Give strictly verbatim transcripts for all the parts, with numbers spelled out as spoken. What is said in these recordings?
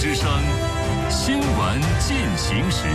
之声，新闻进行时。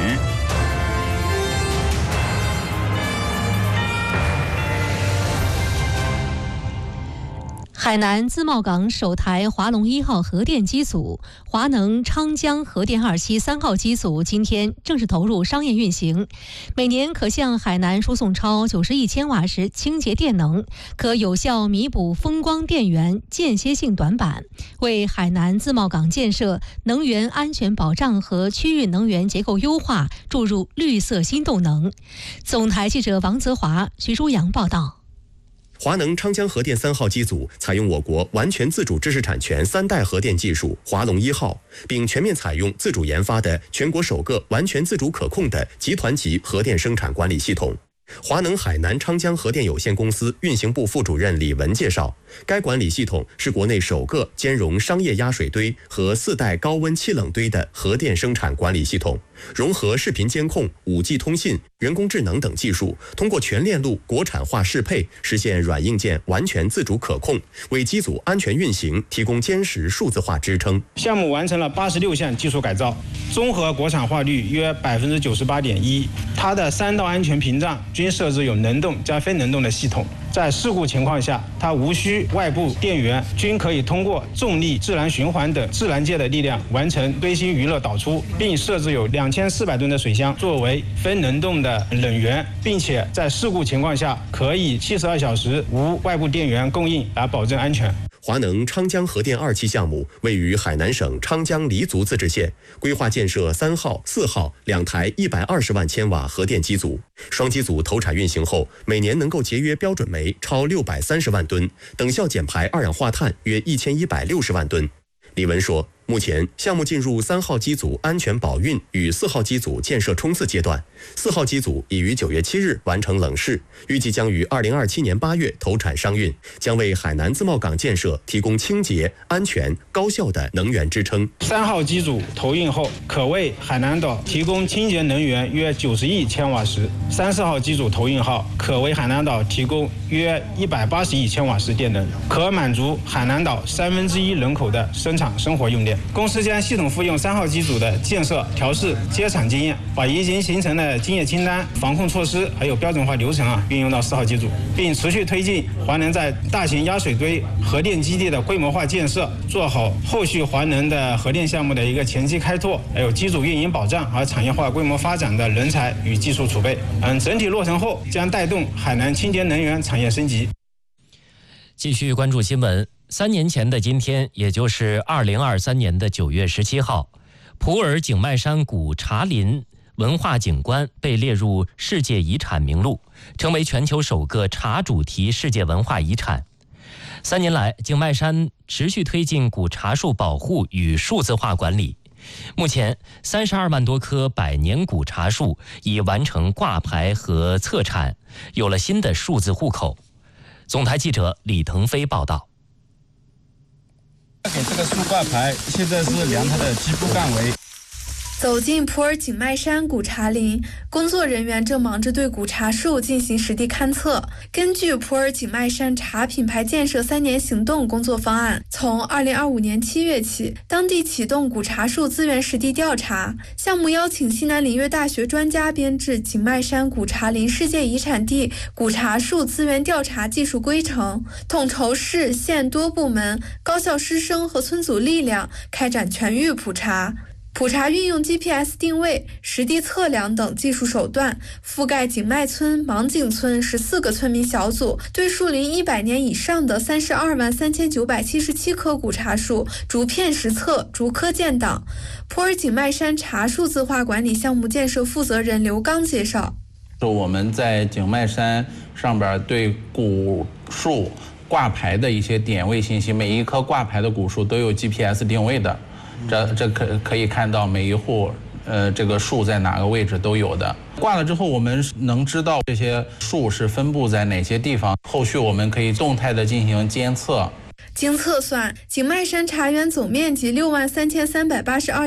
海南自贸港首台华龙一号核电机组、华能昌江核电二期三号机组今天正式投入商业运行，每年可向海南输送超九十亿千瓦时清洁电能，可有效弥补风光电源间歇性短板，为海南自贸港建设、能源安全保障和区域能源结构优化注入绿色新动能。总台记者王泽华、徐舒阳报道。 华能昌江核电三号机组采用我国完全自主知识产权三代核电技术华龙一号，并全面采用自主研发的全国首个完全自主可控的集团级核电生产管理系统。华能海南昌江核电有限公司运行部副主任李文介绍，该管理系统是国内首个兼容商业压水堆和四代高温气冷堆的核电生产管理系统，融合视频监控、五 G 通信、人工智能等技术，通过全链路国产化适配，实现软硬件完全自主可控，为机组安全运行提供坚实数字化支撑。 项目完成了八十六项技术改造，综合国产化率约百分之九十八点一。它的三道安全屏障均设置有能动加非能动的系统，在事故情况下，它无需外部电源，均可以通过重力、自然循环等自然界的力量完成堆芯余热导出，并设置有两千四百吨的水箱作为非能动的冷源，并且在事故情况下可以七十二小时无外部电源供应来保证安全。 华能昌江核电二期项目位于海南省昌江黎族自治县，规划建设三号、四号两台一百二十万千瓦核电机组。双机组投产运行后，每年能够节约标准煤超六百三十万吨，等效减排二氧化碳约一千一百六十万吨。李文说，目前项目进入三号机组安全保运与四号机组建设冲刺阶段，四号机组已于九月七日完成冷试，预计将于二零二七年八月投产商运，将为海南自贸港建设提供清洁、安全、高效的能源支撑。 三号机组投运后，可为海南岛提供清洁能源约九十亿千瓦时；三四号机组投运后，可为海南岛提供约一百八十亿千瓦时电能，可满足海南岛三分之一人口的生产生活用电。公司将系统复用三号机组的建设、调试、接产经验，把已经形成的经验清单、防控措施还有标准化流程啊运用到四号机组，并持续推进华能在大型压水堆核电基地的规模化建设，做好后续华能的核电项目的一个前期开拓，还有机组运营保障和产业化规模发展的人才与技术储备。嗯，整体落成后将带动海南清洁能源产业升级。 继续关注新闻。三年前的今天，也就是二零二三年的九月十七号，普洱景迈山古茶林文化景观被列入世界遗产名录，成为全球首个茶主题世界文化遗产。三年来，景迈山持续推进古茶树保护与数字化管理。目前，三十二万多棵百年古茶树已完成挂牌和测产，有了新的数字户口。总台记者李腾飞报道。 给这个树挂牌，现在是量它的基部干围。 走进普洱景迈山古茶林，工作人员正忙着对古茶树进行实地勘测。根据普洱景迈山茶品牌建设三年行动工作方案，从二零二五年七月起，当地启动古茶树资源实地调查项目，邀请西南林业大学专家编制景迈山古茶林世界遗产地古茶树资源调查技术规程，统筹市县多部门、高校师生和村组力量，开展全域普查。普查运用 G P S 定位、实地测量等技术手段，覆盖景迈村、芒景村十四个村民小组，对树龄一百年以上的三十二万三千九百七十七棵古茶树逐片实测、逐棵建档。普洱景迈山茶数字化管理项目建设负责人刘刚介绍， 我们在景迈山上边对古树挂牌的一些点位信息，每一棵挂牌的古树都有 G P S 定位的。这这可可以看到每一户，呃，这个树在哪个位置都有的。挂了之后，我们能知道这些树是分布在哪些地方，后续我们可以动态的进行监测。 经测算，景迈山茶园总面积六万三千三百八十二